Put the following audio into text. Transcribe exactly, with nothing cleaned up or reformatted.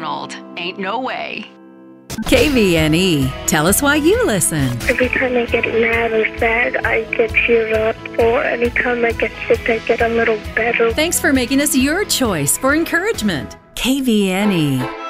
McDonald. Ain't no way. K V N E. Tell us why you listen. Every time I get mad or sad, I get cheered up. Or anytime I get sick, I get a little better. Thanks for making us your choice for encouragement. K V N E.